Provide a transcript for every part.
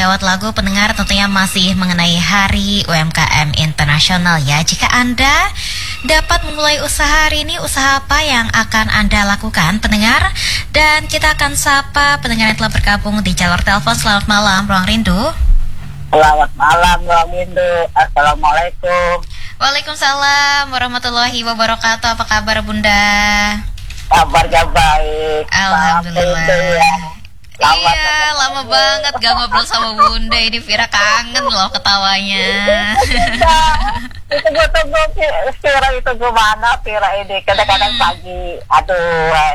Lewat lagu pendengar tentunya masih mengenai Hari UMKM Internasional ya. Jika Anda dapat memulai usaha hari ini, usaha apa yang akan Anda lakukan pendengar? Dan kita akan sapa pendengar yang telah bergabung di jalur telepon. Selamat malam Ruang Rindu. Selamat malam Ruang Rindu. Assalamualaikum. Waalaikumsalam warahmatullahi wabarakatuh. Apa kabar Bunda? Kabarnya baik. Alhamdulillah. Iya, lama banget gak ngobrol sama Bunda. Ini Vira kangen loh ketawanya. Itu gue tunggu Vira itu gimana Vira ini kadang-kadang pagi. Aduh.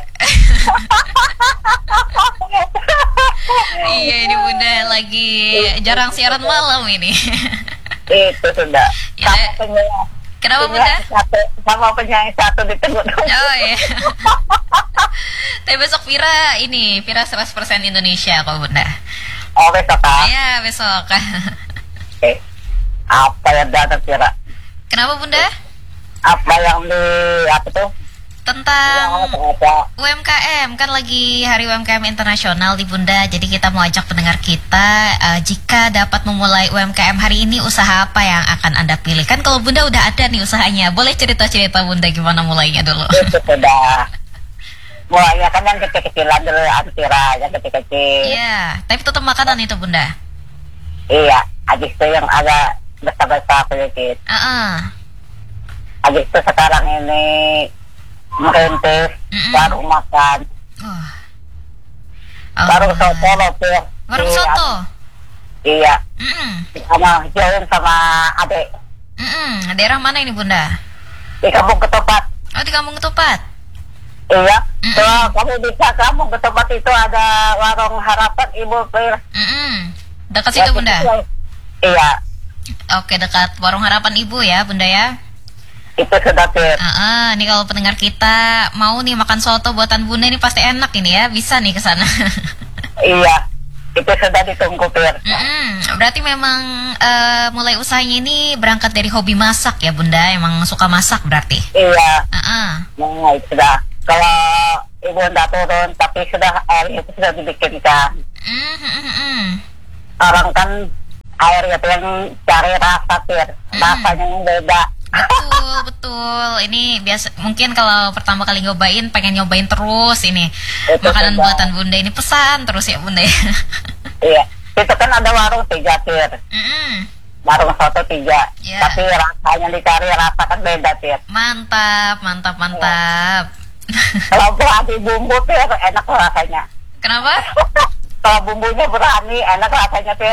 Iya, ini Bunda lagi jarang siaran malam ini. Itu sudah. Ya, kenapa Bunda? Sama penyanyi satu ditunggu. Oh iya. Tapi besok Vira 100% Indonesia kok Bunda. Oh besok kan? Iya besok. Apa yang datang Vira? Kenapa Bunda? Apa yang apa tuh? Tentang UMKM, kan lagi Hari UMKM Internasional di Bunda. Jadi kita mau ajak pendengar kita, jika dapat memulai UMKM hari ini, usaha apa yang akan Anda pilih? Kan kalau Bunda udah ada nih usahanya, boleh cerita-cerita Bunda gimana mulainya dulu? Itu sudah. Mulainya kan yang kecil-kecilan dulu, Antira, yang kecil-kecil. Iya, tapi tetap makanan itu Bunda? Iya, habis itu yang agak besar-besar sedikit. Habis itu sekarang ini merintis, baru makan. Baru soto loh, Pir. Baru soto? Iya. Sama join sama adik. Daerah mana ini Bunda? Di Kampung Ketupat. Oh, di Kampung Ketupat? Iya. Tuh, kamu bisa Kampung Ketupat itu ada warung harapan Ibu, Pir. Dekat situ Bunda? Iya. Oke, dekat warung harapan Ibu ya Bunda ya? Itu sudah Pir. Ini kalau pendengar kita mau nih makan soto buatan Bunda ini pasti enak ini ya, bisa nih ke sana. Iya, itu sudah ditunggu Pir. Berarti memang mulai usahanya ini berangkat dari hobi masak ya Bunda, emang suka masak berarti? Iya. Nah, itu sudah. Kalau Ibu tidak turun, tapi sudah air itu sudah dibikinkan. Orang kan air itu yang cari rasa Pir, rasanya yang beda. Betul. Ini biasa mungkin kalau pertama kali nyobain pengen nyobain terus ini itu makanan sudah. buatan Bunda ini, pesan terus ya Bunda ya. Iya, itu kan ada warung 3 Pir. Warung soto 3, tapi rasanya dicari rasa kan beda Pir. Mantap. Kalau berani bumbu Pir, enak rasanya. Kenapa? Kalau bumbunya berani, enak rasanya Pir.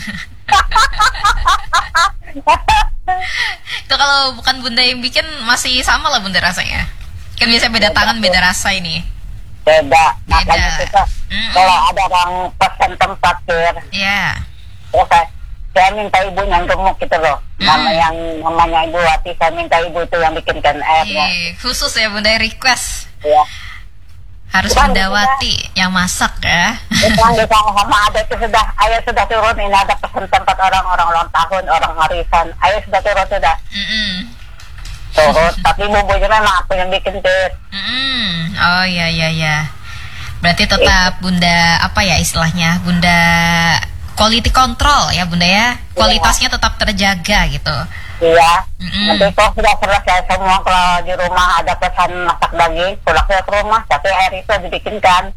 Itu kalau bukan Bunda yang bikin masih sama lah Bunda rasanya. Kan biasanya beda tangan, beda rasa ini. Beda. Makanya kita kalau ada orang pesan tempat Pir. Iya. Saya minta ibunya yang gemuk gitu loh. Namanya Ibu Wati, saya minta ibu itu yang bikinkan airnya. Khusus ya Bunda request. Iya. Harus Bunda Wati yang masak ya. Bukan sama ada itu sudah. Ayo sudah turun, ini ada pesan tempat orang ulang tahun, orang arisan. Ayo sudah turun sudah. Turun, tapi bumbunya memang aku yang bikin Pir. Oh iya. Berarti tetap Bunda apa ya istilahnya, Bunda quality control ya Bunda ya. Kualitasnya tetap terjaga gitu. Iya. Nanti kalau sudah selesai semua, kalau di rumah ada pesan masak daging, pulang ke rumah, tapi air itu dibikinkan.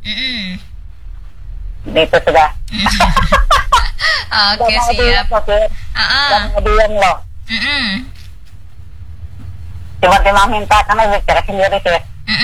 Itu sudah. Oke, siap. Jangan diam loh. Cuma minta, karena bicara sendiri sih.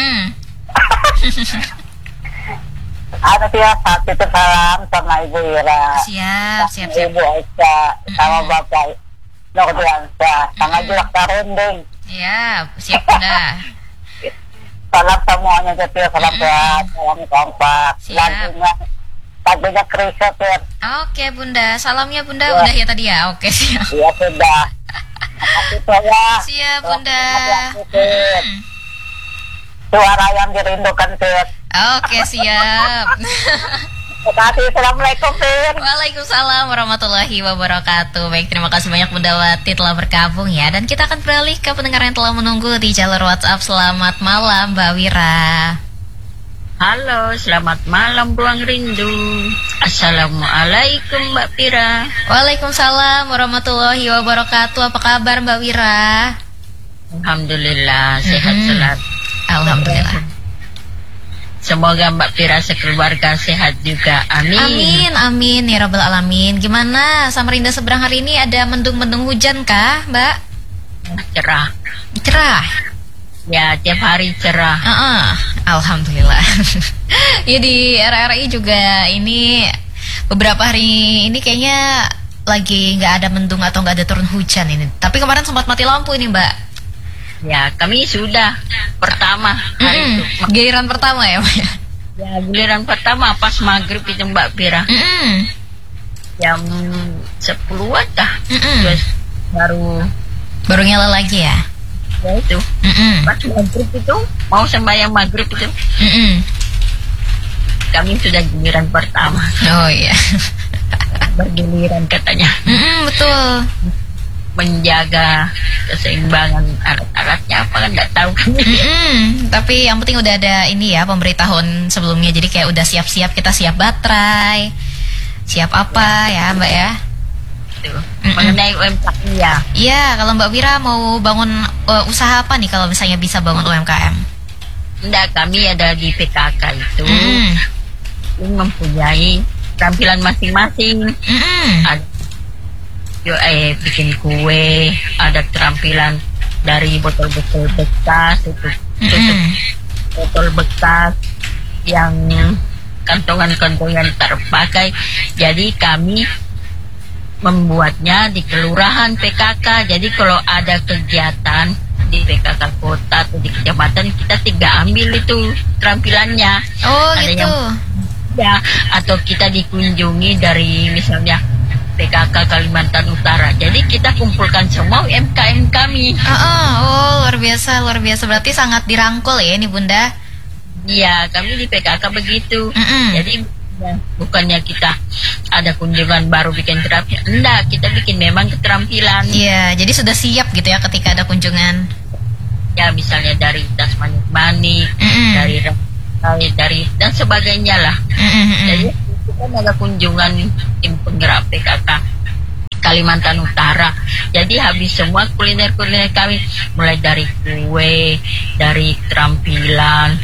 Ada saat itu salam sama Ibu Ira. Siap. Ibu Aisyah, sama Bapak Nurdiansyah, sama Julak Karunding. Iya, siap Bunda. Salam semuanya Pir, salam sehat, salam kompak. Lagunya Krisya Pir. Oke Bunda, salamnya Bunda udah ya tadi ya. Oke siap. Iya sudah. Makasih saya. Siap Bunda. Suara yang dirindukan Pir. Oke siap. Terima kasih. Assalamualaikum Pir. Waalaikumsalam warahmatullahi wabarakatuh. Baik, terima kasih banyak Bunda Wati telah bergabung ya. Dan kita akan beralih ke pendengar yang telah menunggu di jalur WhatsApp. Selamat malam Mbak Wira. Halo, selamat malam Ruang Rindu. Assalamualaikum Mbak Pira. Waalaikumsalam warahmatullahi wabarakatuh. Apa kabar Mbak Wira? Alhamdulillah, sehat selalu. Alhamdulillah. Semoga Mbak Pira sekeluarga sehat juga. Amin. Amin, amin ya rabbal alamin. Gimana Samarinda seberang hari ini, ada mendung-mendung hujan kah, Mbak? Cerah. Cerah. Ya, tiap hari cerah. Alhamdulillah. Ya di RRI juga ini beberapa hari ini kayaknya lagi nggak ada mendung atau nggak ada turun hujan ini. Tapi kemarin sempat mati lampu ini, Mbak. Ya, kami sudah pertama hari itu. Giliran pertama ya, Mbak? Ya, giliran pertama pas maghrib itu Mbak Pira. Jam 10-an dah. Terus baru nyala lagi ya? Ya itu. Pas maghrib itu, mau sembahyang maghrib itu. Kami sudah giliran pertama. Oh iya. Bergiliran katanya. Betul. Menjaga keseimbangan alat-alatnya apa kan nggak tahu. Tapi yang penting udah ada ini ya, pemberitahuan sebelumnya. Jadi kayak udah siap-siap, kita siap baterai, siap apa ya Mbak ya. Mengenai UMKM ya. Iya, kalau Mbak Wira mau bangun usaha apa nih kalau misalnya bisa bangun UMKM? Enggak, kami ada di PKK itu mempunyai tampilan masing-masing. Ada bikin kue, ada keterampilan dari botol-botol bekas itu, tutup botol bekas yang kantongan-kantongan terpakai. Jadi kami membuatnya di kelurahan PKK. Jadi kalau ada kegiatan di PKK kota atau di kecamatan, kita tinggal ambil itu keterampilannya. Oh ada gitu. Ya, atau kita dikunjungi dari misalnya PKK Kalimantan Utara. Jadi kita kumpulkan semua UMKM kami. Oh, luar biasa, luar biasa. Berarti sangat dirangkul ya ini Bunda. Iya, kami di PKK begitu. Jadi bukannya kita ada kunjungan baru bikin keterampilan. Enggak, kita bikin memang keterampilan. Iya, jadi sudah siap gitu ya ketika ada kunjungan. Ya, misalnya dari tas manik-manik, dari dan sebagainya lah. Jadi kita ada kunjungan tim penggerak PKK Kalimantan Utara. Jadi habis semua kuliner-kuliner kami, mulai dari kue, dari keterampilan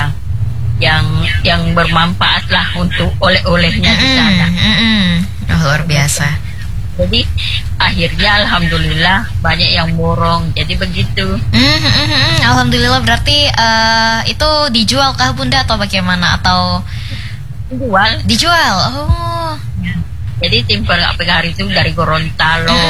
yang bermanfaat lah untuk oleh-olehnya di sana. Luar biasa. Jadi akhirnya alhamdulillah banyak yang borong. Jadi begitu. Alhamdulillah, berarti itu dijual kah Bunda atau bagaimana, atau dijual? Oh. Jadi tim PKK itu dari Gorontalo,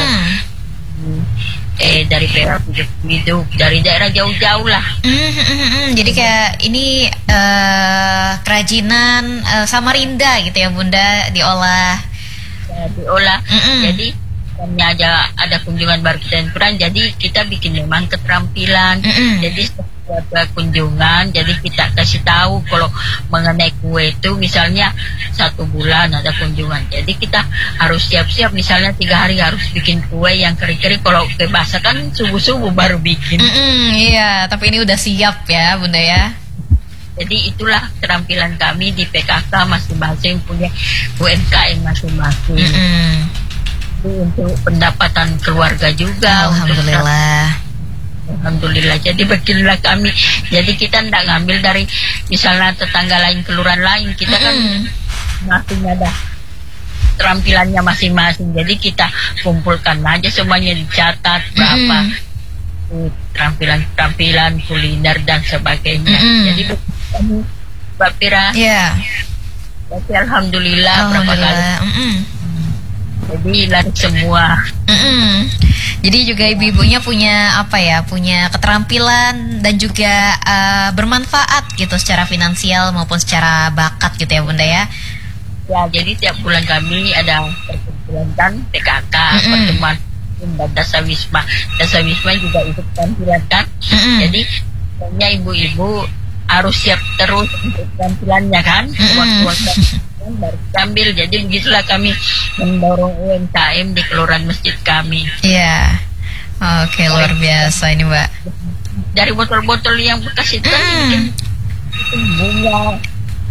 dari Perak, dari daerah jauh-jauh lah. Jadi kayak ini kerajinan Samarinda gitu ya Bunda, diolah. Ya, diolah. Jadi hanya ada kunjungan baru kita yang kurang, jadi kita bikin memang keterampilan. Jadi setiap ada kunjungan, jadi kita kasih tahu kalau mengenai kue itu misalnya 1 bulan ada kunjungan, jadi kita harus siap-siap. Misalnya 3 hari harus bikin kue yang kering-kering. Kalau kue basah kan subuh-subuh baru bikin. Iya, tapi ini udah siap ya Bunda ya. Jadi itulah keterampilan kami di PKK, masing-masing punya UMKM masing-masing. Untuk pendapatan keluarga juga. Alhamdulillah. Jadi beginilah kami. Jadi kita tidak ngambil dari misalnya tetangga lain, kelurahan lain. Kita kan masing ada keterampilannya masing-masing. Jadi kita kumpulkan aja semuanya, dicatat berapa keterampilan kuliner dan sebagainya. Jadi kami Mbak Pira. Iya. Jadi alhamdulillah. Berapa kali. Jadi lari semua. Jadi juga ibu-ibunya punya apa ya, punya keterampilan dan juga bermanfaat gitu secara finansial maupun secara bakat gitu ya Bunda ya. Ya, jadi tiap bulan kami ada perkumpulan kan PKK, pertemuan dan Dasawisma. Dasawisma juga ikut tampilan kan. Jadi sebenarnya ibu-ibu harus siap terus untuk tampilannya kan. Waktu-waktu baru ambil. Jadi begitulah kami mendorong UMKM di kelurahan masjid kami. Iya. Oke, luar biasa ini Mbak. Dari botol-botol yang bekas itu kan bikin bunga,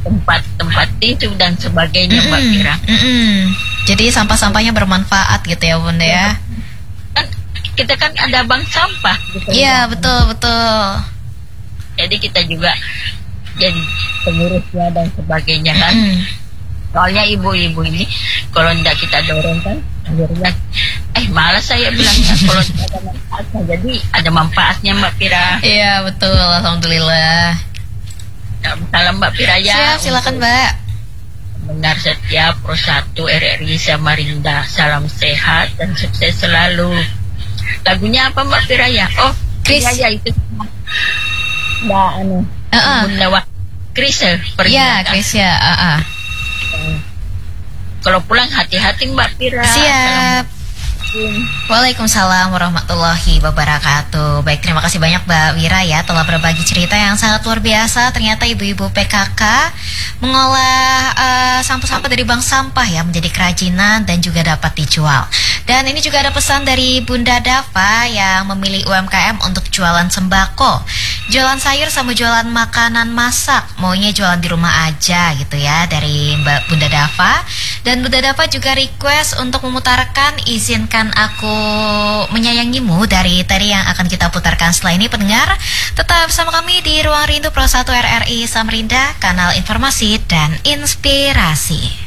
tempat-tempat itu dan sebagainya, Mbak Pira. Jadi sampah-sampahnya bermanfaat gitu ya Bunda ya. Kan kita kan ada bank sampah gitu. Iya, betul. Jadi kita juga jadi pengurusnya dan sebagainya kan. Soalnya ibu-ibu ini kalau tidak kita dorong kan akhirnya malas saya bilangnya kalau tidak ada manfaatnya. Jadi ada manfaatnya Mbak Pira. Iya, betul. Alhamdulillah. Salam Mbak Pira ya. Siap, silakan Mbak. Benar setia Pro 1 RRI Samarinda. Salam sehat dan sukses selalu. Lagunya apa Mbak Pira ya? Oh, Chris. Ya itu. Bunda Chris pergi. Iya, Chris ya. Kalau pulang hati-hati Mbak Pira. Siap. Waalaikumsalam warahmatullahi wabarakatuh. Baik, terima kasih banyak Mbak Wira ya telah berbagi cerita yang sangat luar biasa. Ternyata ibu-ibu PKK mengolah sampah-sampah dari bank sampah ya menjadi kerajinan dan juga dapat dijual. Dan ini juga ada pesan dari Bunda Dava yang memilih UMKM untuk jualan sembako, jualan sayur sama jualan makanan masak. Maunya jualan di rumah aja gitu ya, dari Mbak Bunda Dava. Dan Bunda Dava juga request untuk memutarkan Izinkan Aku Menyayangimu dari tadi yang akan kita putarkan setelah ini. Pendengar, tetap bersama kami di Ruang Rindu Pro 1 RRI Samarinda, kanal informasi dan inspirasi.